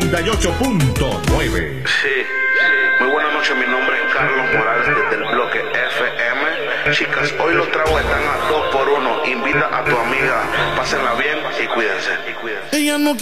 98.9. Sí, muy buenas noches, mi nombre es Carlos Morales desde el bloque FM. Chicas, hoy los tragos están a 2 por 1. Invita a tu amiga, pásenla bien y cuídense. Ella no